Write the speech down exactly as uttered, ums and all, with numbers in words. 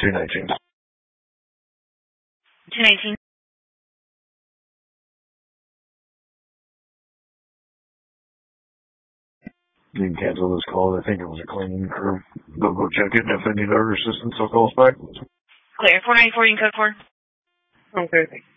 two nineteen. two nineteen. You can cancel this call. I think it was a cleaning crew. They'll go check it, and if they need other assistance, they'll call us back. Clear. four ninety-four, you can code for. Okay, thanks.